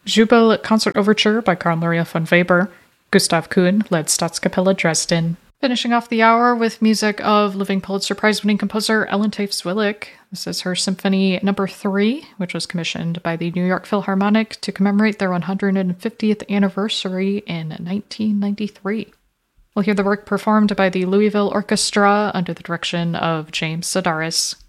Jubel Concert Overture by Carl Maria von Weber. Gustav Kuhn led Staatskapelle Dresden. Finishing off the hour with music of living Pulitzer Prize-winning composer Ellen Tafe-Zwillig. This is her Symphony No. 3, which was commissioned by the New York Philharmonic to commemorate their 150th anniversary in 1993. We'll hear the work performed by the Louisville Orchestra under the direction of James Sedaris.